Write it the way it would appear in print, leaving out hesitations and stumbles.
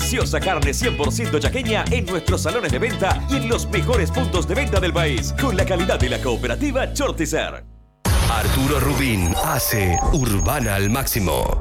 deliciosa carne 100% chaqueña en nuestros salones de venta y en los mejores puntos de venta del país, con la calidad de la cooperativa Chortizer. Arturo Rubín hace Urbana al máximo.